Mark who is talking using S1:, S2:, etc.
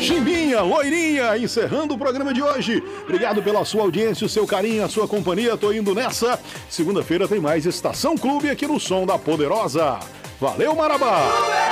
S1: Chimbinha, loirinha, encerrando o programa de hoje. Obrigado pela sua audiência, o seu carinho, a sua companhia. Tô indo nessa. Segunda-feira tem mais Estação Clube aqui no Som da Poderosa. Valeu, Marabá!